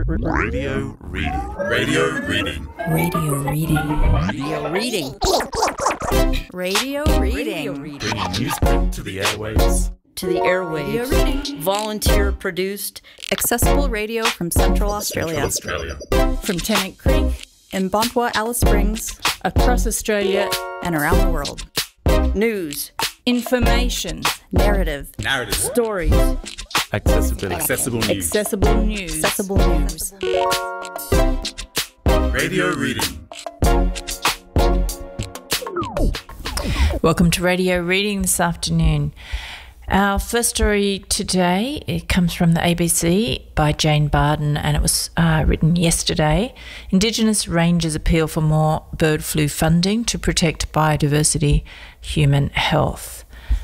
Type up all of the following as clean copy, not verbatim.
Radio reading. Radio reading. Radio reading. Radio reading. Radio reading. Bringing newsprint to the airwaves. To the airwaves. Volunteer-produced, accessible radio from Central Australia. From Tennant Creek, in Bontwa, Alice Springs, across Australia and around the world. News, information, narrative, stories. Accessible news. Accessible news. Accessible news. Radio reading. Welcome to Radio Reading this afternoon. Our first story today, it comes from the ABC by Jane Barden, and it was written yesterday. Indigenous Rangers appeal for more bird flu funding to protect biodiversity, human health.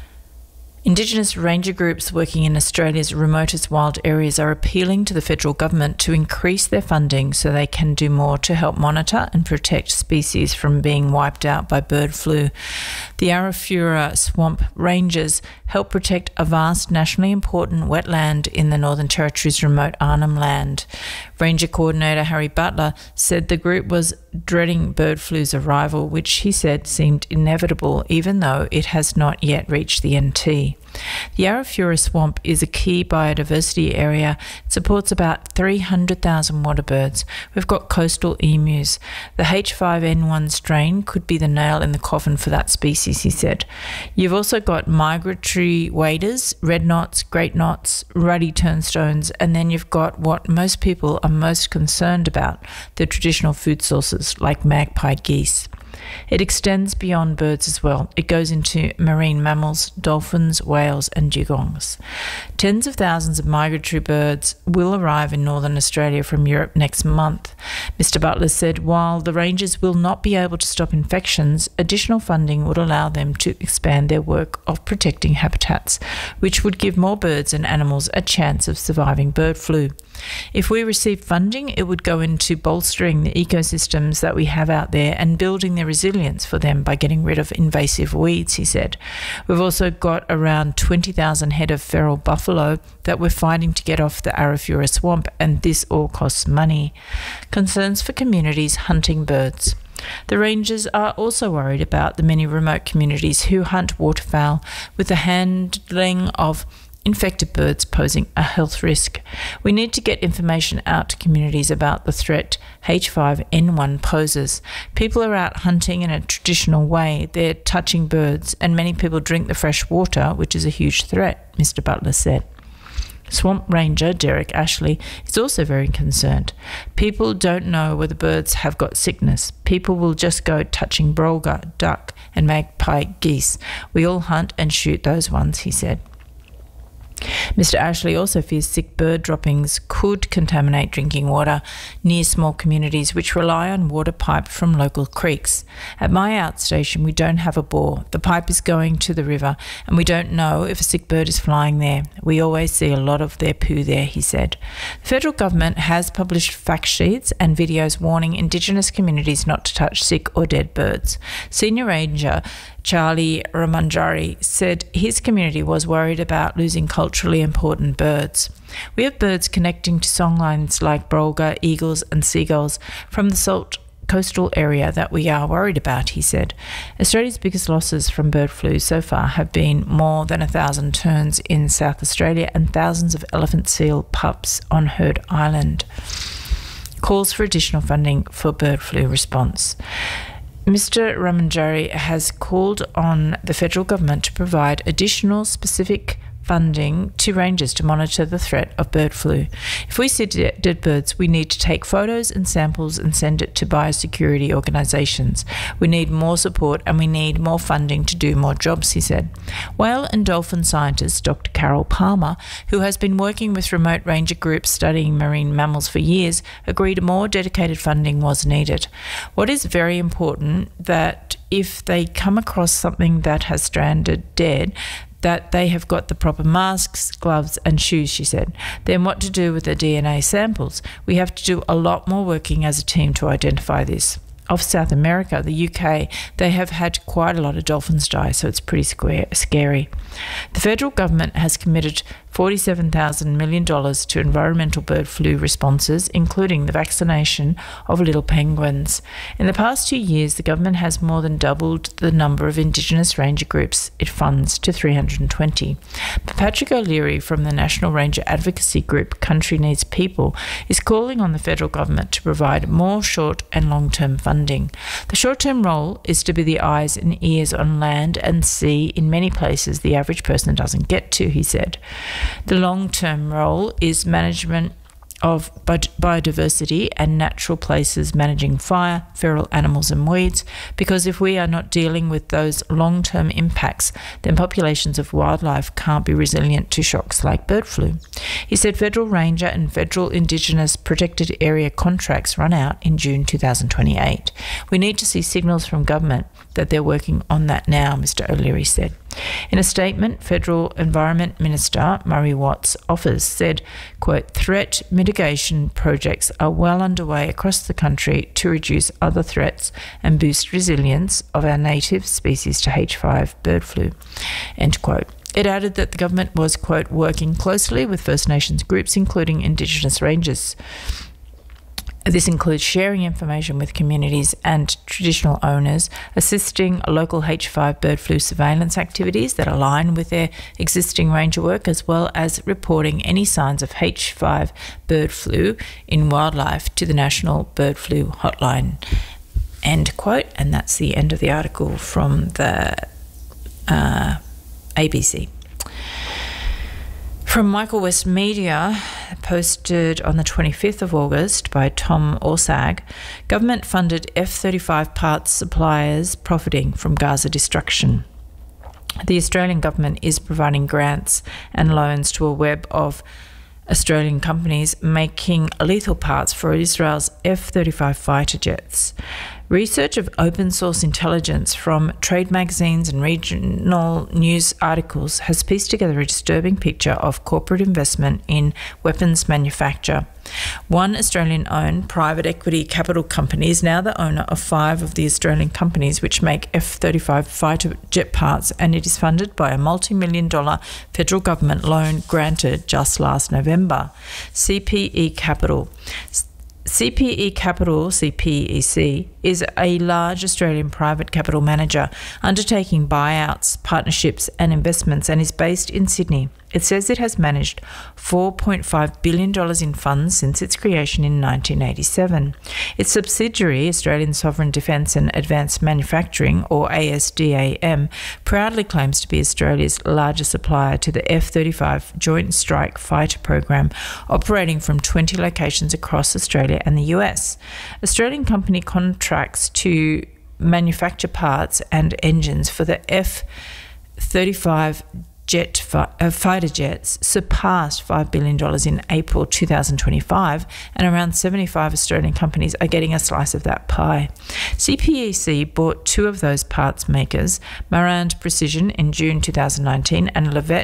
Indigenous ranger groups working in Australia's remotest wild areas are appealing to the federal government to increase their funding so they can do more to help monitor and protect species from being wiped out by bird flu. The Arafura Swamp Rangers help protect a vast nationally important wetland in the Northern Territory's remote Arnhem Land. Ranger Coordinator Harry Butler said the group was dreading bird flu's arrival, which he said seemed inevitable even though it has not yet reached the NT. The Arafura Swamp is a key biodiversity area. It supports about 300,000 waterbirds. We've got coastal emus. The H5N1 strain could be the nail in the coffin for that species, he said. You've also got migratory waders, red knots, great knots, ruddy turnstones, and then you've got what most people are most concerned about, the traditional food sources like magpie geese. It extends beyond birds as well. It goes into marine mammals, dolphins, whales and dugongs. Tens of thousands of migratory birds will arrive in northern Australia from Europe next month. Mr. Butler said while the rangers will not be able to stop infections, additional funding would allow them to expand their work of protecting habitats, which would give more birds and animals a chance of surviving bird flu. If we receive funding, it would go into bolstering the ecosystems that we have out there and building the resilience for them by getting rid of invasive weeds, he said. We've also got around 20,000 head of feral buffalo that we're fighting to get off the Arafura Swamp, and this all costs money. Concerns for communities hunting birds. The rangers are also worried about the many remote communities who hunt waterfowl with the handling of infected birds posing a health risk. We need to get information out to communities about the threat H5N1 poses. People are out hunting in a traditional way. They're touching birds, and many people drink the fresh water, which is a huge threat, Mr. Butler said. Swamp Ranger Derek Ashley is also very concerned. People don't know whether birds have got sickness. People will just go touching brolga, duck and magpie geese. We all hunt and shoot those ones, he said. Mr. Ashley also fears sick bird droppings could contaminate drinking water near small communities which rely on water pipe from local creeks. At my outstation, we don't have a bore. The pipe is going to the river and we don't know if a sick bird is flying there. We always see a lot of their poo there, he said. The federal government has published fact sheets and videos warning Indigenous communities not to touch sick or dead birds. Senior Ranger Charlie Ramanjari said his community was worried about losing culturally important birds. We have birds connecting to songlines like brolga, eagles and seagulls from the salt coastal area that we are worried about, he said. Australia's biggest losses from bird flu so far have been more than 1,000 terns in South Australia and thousands of elephant seal pups on Heard Island. Calls for additional funding for bird flu response. Mr. Ramanjari has called on the federal government to provide additional specific funding to rangers to monitor the threat of bird flu. If we see dead birds, we need to take photos and samples and send it to biosecurity organisations. We need more support and we need more funding to do more jobs, he said. Whale and dolphin scientist Dr. Carol Palmer, who has been working with remote ranger groups studying marine mammals for years, agreed more dedicated funding was needed. What is very important that if they come across something that has stranded dead, that they have got the proper masks, gloves and shoes, she said. Then what to do with the DNA samples? We have to do a lot more working as a team to identify this. Off South America, the UK, they have had quite a lot of dolphins die, so it's pretty scary. The federal government has committed $47,000 million to environmental bird flu responses, including the vaccination of little penguins. In the past 2 years, the government has more than doubled the number of Indigenous ranger groups it funds to 320. But Patrick O'Leary from the National Ranger Advocacy Group Country Needs People is calling on the federal government to provide more short and long-term funding. The short-term role is to be the eyes and ears on land and sea in many places the average person doesn't get to, he said. The long-term role is management of biodiversity and natural places, managing fire, feral animals and weeds, because if we are not dealing with those long-term impacts, then populations of wildlife can't be resilient to shocks like bird flu. He said federal ranger and federal Indigenous protected area contracts run out in June 2028. We need to see signals from government that they're working on that now, Mr. O'Leary said. In a statement, Federal Environment Minister Murray Watt's office said, quote, threat mitigation projects are well underway across the country to reduce other threats and boost resilience of our native species to H5 bird flu, end quote. It added that the government was, quote, working closely with First Nations groups, including Indigenous rangers. This includes sharing information with communities and traditional owners, assisting local H5 bird flu surveillance activities that align with their existing ranger work, as well as reporting any signs of H5 bird flu in wildlife to the National Bird Flu Hotline, end quote. And that's the end of the article from the ABC. From Michael West Media, posted on the 25th of August by Tom Orsag, government-funded F-35 parts suppliers profiting from Gaza destruction. The Australian government is providing grants and loans to a web of Australian companies making lethal parts for Israel's F-35 fighter jets. Research of open source intelligence from trade magazines and regional news articles has pieced together a disturbing picture of corporate investment in weapons manufacture. One Australian-owned private equity capital company is now the owner of 5 of the Australian companies which make F-35 fighter jet parts, and it is funded by a multi-million-dollar federal government loan granted just last November. CPE Capital, CPEC, is a large Australian private capital manager undertaking buyouts, partnerships and investments, and is based in Sydney. It says it has managed $4.5 billion in funds since its creation in 1987. Its subsidiary, Australian Sovereign Defence and Advanced Manufacturing, or ASDAM, proudly claims to be Australia's largest supplier to the F-35 Joint Strike Fighter program, operating from 20 locations across Australia and the US. Australian company contracts to manufacture parts and engines for the F-35 fighter jets surpassed $5 billion in April 2025, and around 75 Australian companies are getting a slice of that pie. CPEC bought 2 of those parts makers, Marand Precision in June 2019 and Levitt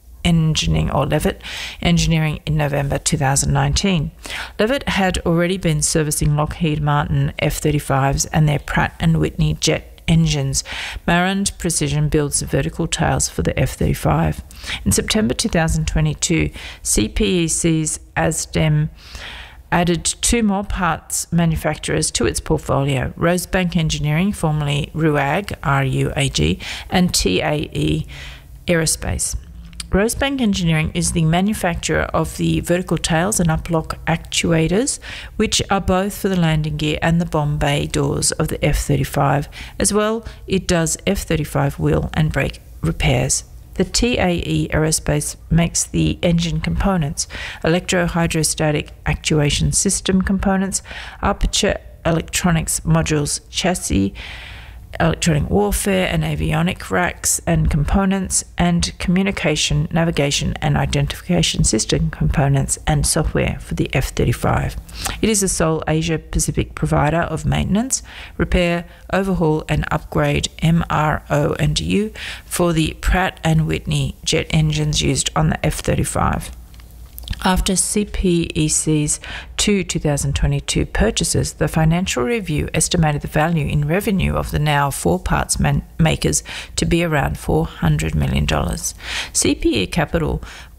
Engineering in November 2019. Levitt had already been servicing Lockheed Martin F-35s and their Pratt & Whitney jet engines. Marand Precision builds the vertical tails for the F-35. In September 2022, CPEC's ASDAM added 2 more parts manufacturers to its portfolio: Rosebank Engineering, formerly RUAG, R-U-A-G, and TAE Aerospace. Rosebank Engineering is the manufacturer of the vertical tails and uplock actuators, which are both for the landing gear and the bomb bay doors of the F-35. As well, it does F-35 wheel and brake repairs. The TAE Aerospace makes the engine components, electro-hydrostatic actuation system components, aperture electronics modules, chassis, electronic warfare and avionic racks and components, and communication, navigation and identification system components and software for the F-35. It is the sole Asia-Pacific provider of maintenance, repair, overhaul and upgrade MRO&U for the Pratt & Whitney jet engines used on the F-35. After CPEC's 2 2022 purchases, the Financial Review estimated the value in revenue of the now 4 parts makers to be around $400 million. CPE Capital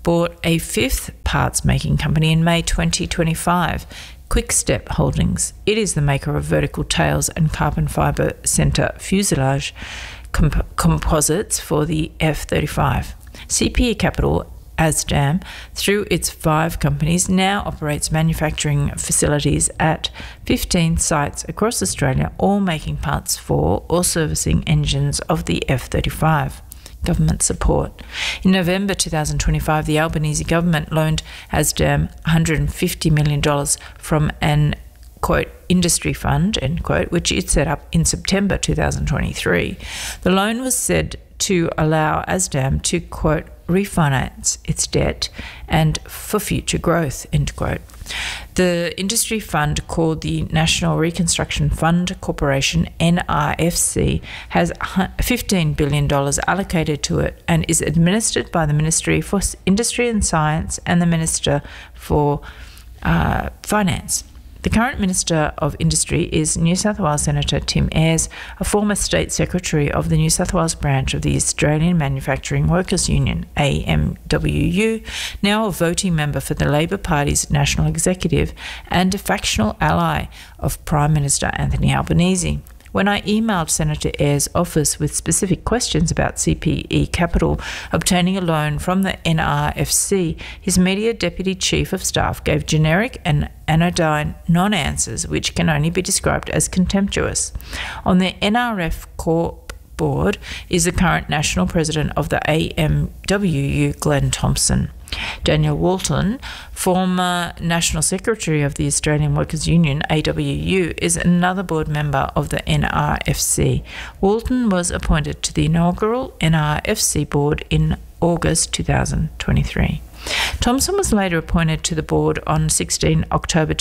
bought a fifth parts-making company in May 2025, Quickstep Holdings. It is the maker of vertical tails and carbon fibre centre fuselage composites for the F-35. CPE Capital ASDAM, through its 5 companies, now operates manufacturing facilities at 15 sites across Australia, all making parts for or servicing engines of the F-35. Government support. In November 2025, the Albanese government loaned ASDAM $150 million from an, quote, industry fund, end quote, which it set up in September 2023. The loan was said to allow ASDAM to, quote, refinance its debt and for future growth, end quote. The industry fund, called the National Reconstruction Fund Corporation, NRFC, has $15 billion allocated to it and is administered by the Ministry for Industry and Science and the Minister for Finance. The current Minister of Industry is New South Wales Senator Tim Ayres, a former State Secretary of the New South Wales branch of the Australian Manufacturing Workers Union, AMWU, now a voting member for the Labor Party's National Executive and a factional ally of Prime Minister Anthony Albanese. When I emailed Senator Ayres' office with specific questions about CPE Capital obtaining a loan from the NRFC, his immediate Deputy Chief of Staff gave generic and anodyne non-answers which can only be described as contemptuous. On the NRF Corp board is the current National President of the AMWU, Glenn Thompson. Daniel Walton, former National Secretary of the Australian Workers Union, AWU, is another board member of the NRFC. Walton was appointed to the inaugural NRFC board in August 2023. Thompson was later appointed to the board on 16 October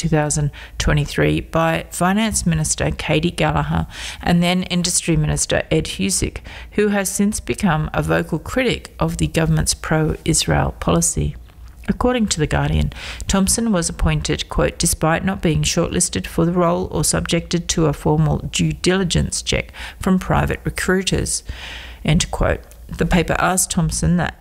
2023 by Finance Minister Katie Gallagher and then Industry Minister Ed Husic, who has since become a vocal critic of the government's pro-Israel policy. According to The Guardian, Thompson was appointed, quote, despite not being shortlisted for the role or subjected to a formal due diligence check from private recruiters, end quote. The paper asked Thompson, the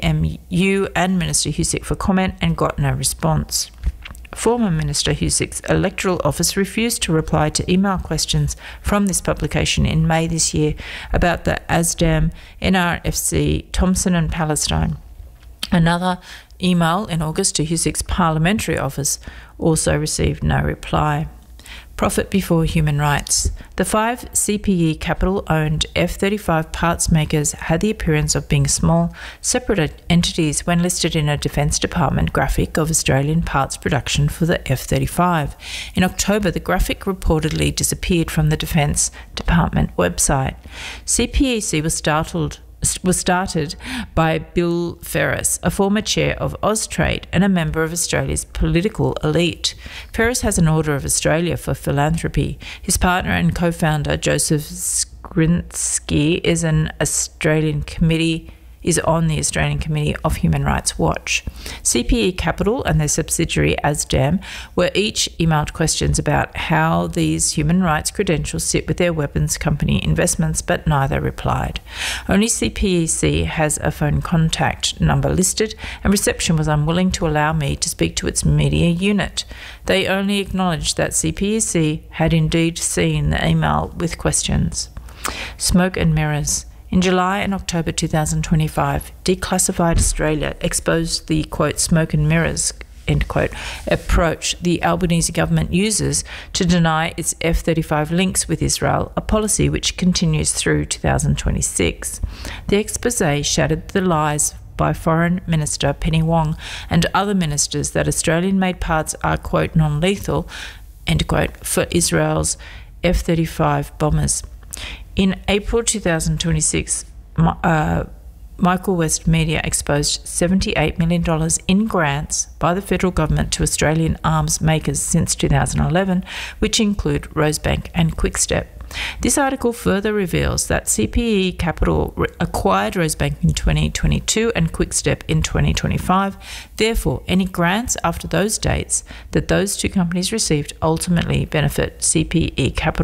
AMU and Minister Husic for comment and got no response. Former Minister Husic's electoral office refused to reply to email questions from this publication in May this year about the ASDAM, NRFC, Thompson and Palestine. Another email in August to Husic's parliamentary office also received no reply. Profit before human rights. The 5 CPE Capital-owned F-35 parts makers had the appearance of being small, separate entities when listed in a Defence Department graphic of Australian parts production for the F-35. In October, the graphic reportedly disappeared from the Defence Department website. CPEC was started by Bill Ferris, a former chair of Austrade and a member of Australia's political elite. Ferris has an Order of Australia for philanthropy. His partner and co-founder, Joseph Skrinsky, is on the Australian Committee of Human Rights Watch. CPE Capital and their subsidiary ASDAM were each emailed questions about how these human rights credentials sit with their weapons company investments, but neither replied. Only CPEC has a phone contact number listed, and reception was unwilling to allow me to speak to its media unit. They only acknowledged that CPEC had indeed seen the email with questions. Smoke and mirrors. In July and October 2025, Declassified Australia exposed the, quote, smoke and mirrors, end quote, approach the Albanese government uses to deny its F-35 links with Israel, a policy which continues through 2026. The expose shattered the lies by Foreign Minister Penny Wong and other ministers that Australian-made parts are, quote, non-lethal, end quote, for Israel's F-35 bombers. In April 2026, Michael West Media exposed $78 million in grants by the federal government to Australian arms makers since 2011, which include Rosebank and Quickstep. This article further reveals that CPE Capital acquired Rosebank in 2022 and Quickstep in 2025. Therefore, any grants after those dates that those two companies received ultimately benefit CPE Capital.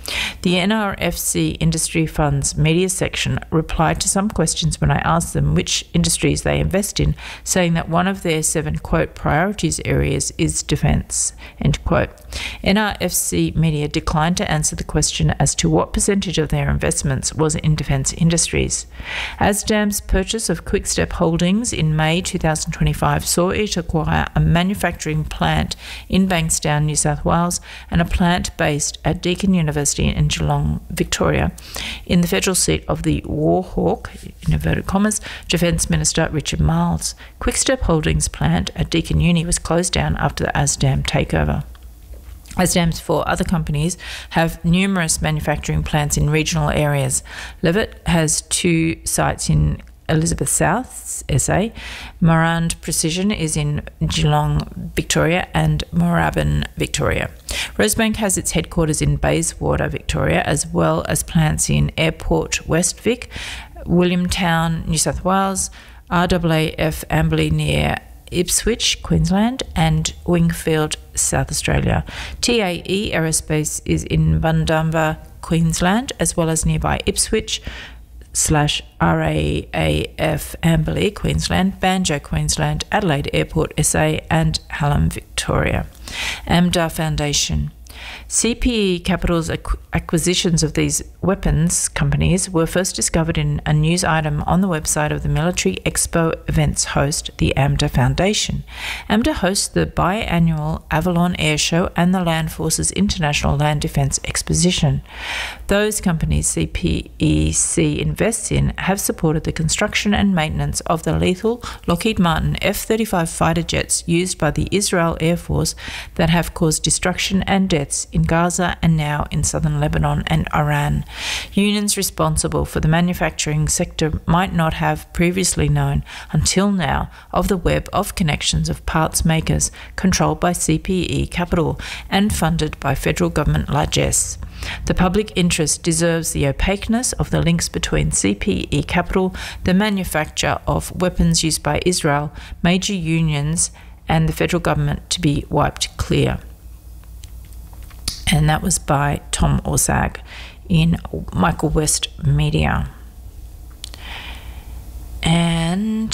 The NRFC Industry Fund's media section replied to some questions when I asked them which industries they invest in, saying that one of their 7, quote, priorities areas is defence, end quote. NRFC Media declined to answer the question as to what percentage of their investments was in defence industries. ASDAM's purchase of Quickstep Holdings in May 2025 saw it acquire a manufacturing plant in Bankstown, New South Wales, and a plant based at Deakin University in Geelong, Victoria, in the federal seat of the war hawk, in inverted commas, Defence Minister Richard Marles. Quickstep Holdings plant at Deakin Uni was closed down after the ASDAM takeover. ASDAM's 4 other companies have numerous manufacturing plants in regional areas. Levitt has 2 sites in Elizabeth South, SA. Morand Precision is in Geelong, Victoria, and Moorabbin, Victoria. Rosebank has its headquarters in Bayswater, Victoria, as well as plants in Airport, West Vic, Williamtown, New South Wales, RAAF Amberley near Ipswich, Queensland, and Wingfield, South Australia. TAE Aerospace is in Bundamba, Queensland, as well as nearby Ipswich /RAAF Amberley, Queensland, Banjo, Queensland, Adelaide Airport, SA, and Hallam, Victoria. AMDA Foundation. CPE Capital's acquisitions of these weapons companies were first discovered in a news item on the website of the Military Expo events host, the AMDA Foundation. AMDA hosts the biannual Avalon Air Show and the Land Forces International Land Defence Exposition. Those companies CPEC invests in have supported the construction and maintenance of the lethal Lockheed Martin F-35 fighter jets used by the Israel Air Force that have caused destruction and deaths in Gaza and now in southern Lebanon and Iran. Unions responsible for the manufacturing sector might not have previously known until now of the web of connections of parts makers controlled by CPE Capital and funded by federal government largesse. The public interest deserves the opaqueness of the links between CPE Capital, the manufacture of weapons used by Israel, major unions, and the federal government to be wiped clear. And that was by Tom Orsag in Michael West Media. And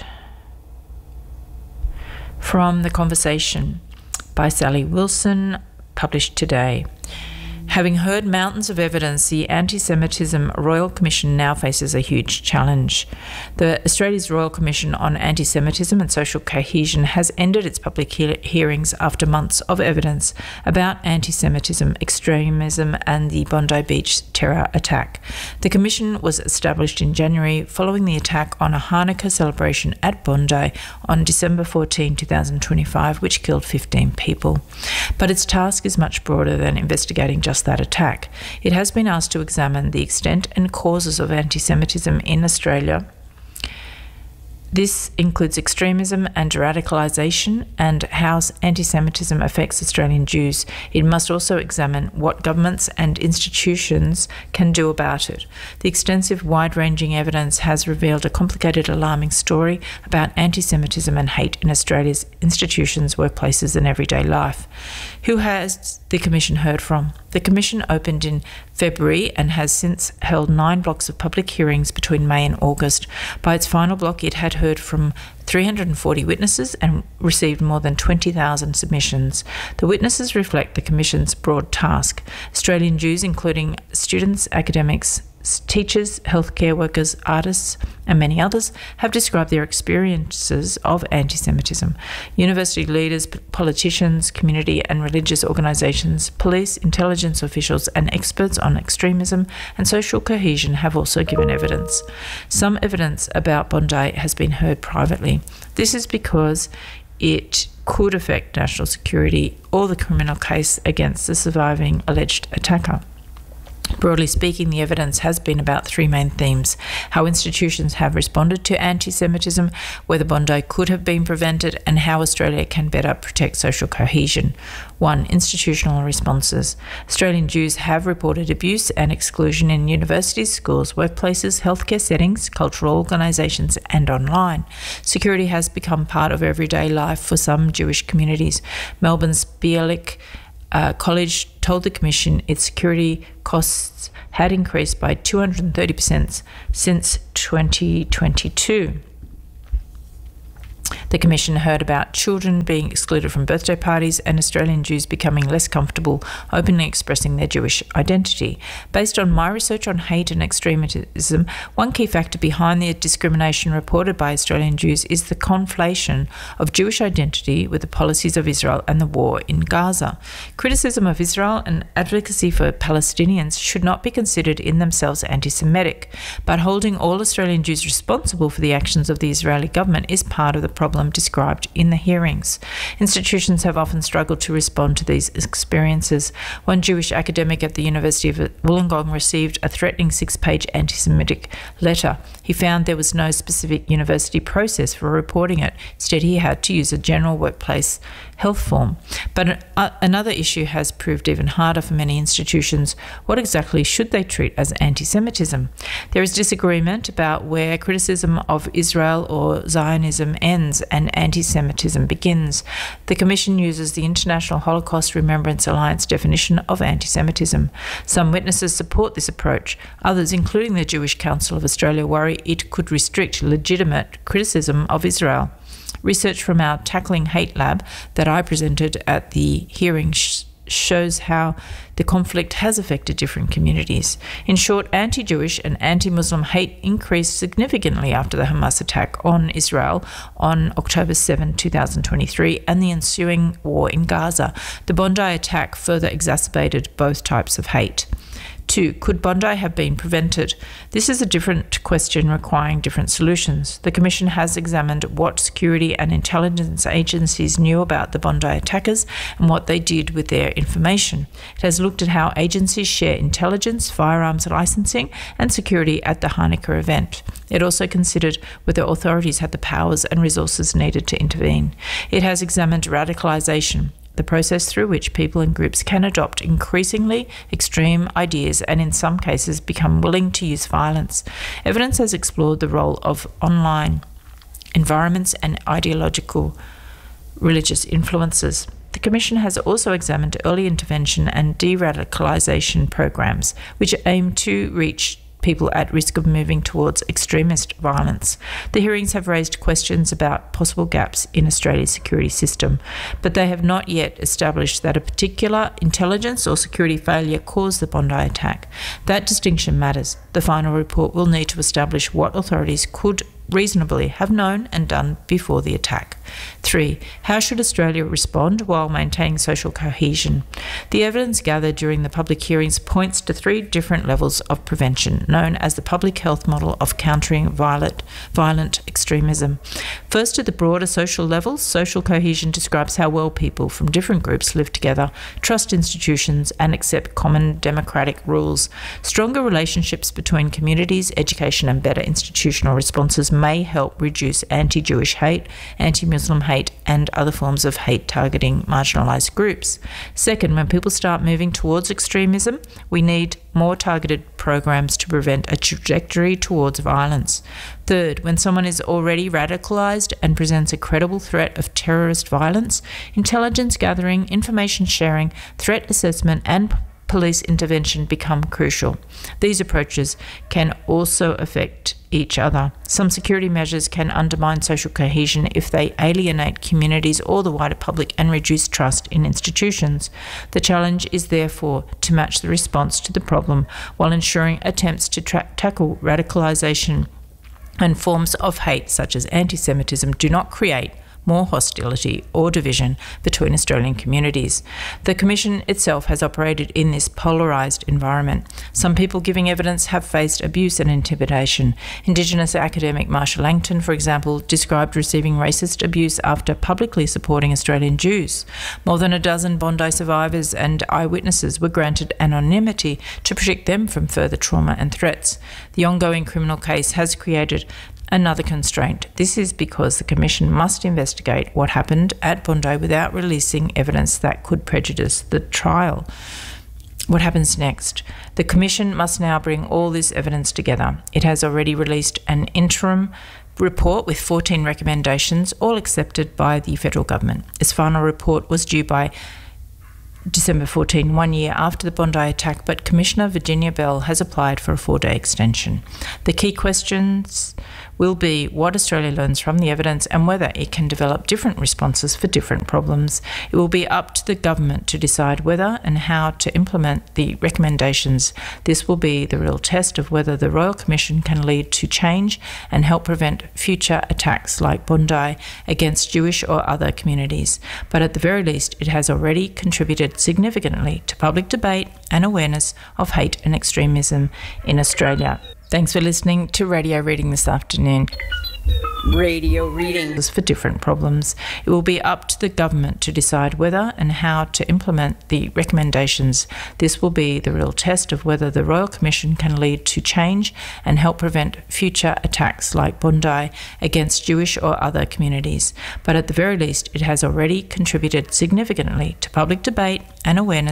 from The Conversation by Sally Wilson, published today. Having heard mountains of evidence, the Anti-Semitism Royal Commission now faces a huge challenge. Australia's Royal Commission on Anti-Semitism and Social Cohesion has ended its public hearings after months of evidence about anti-Semitism, extremism and the Bondi Beach terror attack. The commission was established in January following the attack on a Hanukkah celebration at Bondi on December 14, 2025, which killed 15 people. But its task is much broader than investigating just that attack. It has been asked to examine the extent and causes of anti-Semitism in Australia. This includes extremism and radicalisation and how anti-Semitism affects Australian Jews. It must also examine what governments and institutions can do about it. The extensive, wide-ranging evidence has revealed a complicated, alarming story about anti-Semitism and hate in Australia's institutions, workplaces and everyday life. Who has the Commission heard from? The Commission opened in February and has since held 9 blocks of public hearings between May and August. By its final block, it had heard from 340 witnesses and received more than 20,000 submissions. The witnesses reflect the Commission's broad task. Australian Jews, including students, academics, teachers, healthcare workers, artists, and many others, have described their experiences of anti-Semitism. University leaders, politicians, community and religious organisations, police, intelligence officials, and experts on extremism and social cohesion have also given evidence. Some evidence about Bondi has been heard privately. This is because it could affect national security or the criminal case against the surviving alleged attacker. Broadly speaking, the evidence has been about 3 main themes: how institutions have responded to anti-Semitism, whether Bondi could have been prevented, and how Australia can better protect social cohesion. 1. Institutional responses. Australian Jews have reported abuse and exclusion in universities, schools, workplaces, healthcare settings, cultural organisations and online. Security has become part of everyday life for some Jewish communities. Melbourne's Bialik College told the Commission its security costs had increased by 230% since 2022. The Commission heard about children being excluded from birthday parties and Australian Jews becoming less comfortable openly expressing their Jewish identity. Based on my research on hate and extremism, one key factor behind the discrimination reported by Australian Jews is the conflation of Jewish identity with the policies of Israel and the war in Gaza. Criticism of Israel and advocacy for Palestinians should not be considered in themselves anti-Semitic, but holding all Australian Jews responsible for the actions of the Israeli government is part of the problem described in the hearings. Institutions have often struggled to respond to these experiences. One Jewish academic at the University of Wollongong received a threatening 6-page anti-Semitic letter. He found there was no specific university process for reporting it. Instead, he had to use a general workplace health form. But another issue has proved even harder for many institutions. What exactly should they treat as anti-Semitism? There is disagreement about where criticism of Israel or Zionism ends and anti-Semitism begins. The Commission uses the International Holocaust Remembrance Alliance definition of anti-Semitism. Some witnesses support this approach. Others, including the Jewish Council of Australia, worry it could restrict legitimate criticism of Israel. Research from our Tackling Hate Lab that I presented at the hearing shows how the conflict has affected different communities. In short, anti-Jewish and anti-Muslim hate increased significantly after the Hamas attack on Israel on October 7, 2023, and the ensuing war in Gaza. The Bondi attack further exacerbated both types of hate. 2. Could Bondi have been prevented? This is a different question requiring different solutions. The Commission has examined what security and intelligence agencies knew about the Bondi attackers and what they did with their information. It has looked at how agencies share intelligence, firearms licensing, and security at the Hanukkah event. It also considered whether authorities had the powers and resources needed to intervene. It has examined radicalisation, the process through which people and groups can adopt increasingly extreme ideas and in some cases become willing to use violence. Evidence has explored the role of online environments and ideological religious influences. The Commission has also examined early intervention and de-radicalisation programs which aim to reach people at risk of moving towards extremist violence. The hearings have raised questions about possible gaps in Australia's security system, but they have not yet established that a particular intelligence or security failure caused the Bondi attack. That distinction matters. The final report will need to establish what authorities could reasonably have known and done before the attack. 3. How should Australia respond while maintaining social cohesion? The evidence gathered during the public hearings points to 3 different levels of prevention, known as the public health model of countering violent extremism. First, at the broader social level, social cohesion describes how well people from different groups live together, trust institutions, and accept common democratic rules. Stronger relationships between communities, education, and better institutional responses may help reduce anti-Jewish hate, anti-Muslim hate, and other forms of hate targeting marginalised groups. Second, when people start moving towards extremism, we need more targeted programs to prevent a trajectory towards violence. Third, when someone is already radicalised and presents a credible threat of terrorist violence, intelligence gathering, information sharing, threat assessment, and police intervention become crucial. These approaches can also affect each other. Some security measures can undermine social cohesion if they alienate communities or the wider public and reduce trust in institutions. The challenge is therefore to match the response to the problem while ensuring attempts to tackle radicalisation and forms of hate such as anti-Semitism do not create more hostility or division between Australian communities. The Commission itself has operated in this polarised environment. Some people giving evidence have faced abuse and intimidation. Indigenous academic Marsha Langton, for example, described receiving racist abuse after publicly supporting Australian Jews. More than a dozen Bondi survivors and eyewitnesses were granted anonymity to protect them from further trauma and threats. The ongoing criminal case has created another constraint. This is because the Commission must investigate what happened at Bondi without releasing evidence that could prejudice the trial. What happens next? The Commission must now bring all this evidence together. It has already released an interim report with 14 recommendations, all accepted by the federal government. Its final report was due by December 14, 1 year after the Bondi attack, but Commissioner Virginia Bell has applied for a 4-day extension. The key questions will be what Australia learns from the evidence and whether it can develop different responses for different problems. It will be up to the government to decide whether and how to implement the recommendations. This will be the real test of whether the Royal Commission can lead to change and help prevent future attacks like Bondi against Jewish or other communities. But at the very least, it has already contributed significantly to public debate and awareness of hate and extremism in Australia. Thanks for listening to Radio Reading this afternoon. Radio Reading. For different problems. It will be up to the government to decide whether and how to implement the recommendations. This will be the real test of whether the Royal Commission can lead to change and help prevent future attacks like Bondi against Jewish or other communities. But at the very least, it has already contributed significantly to public debate and awareness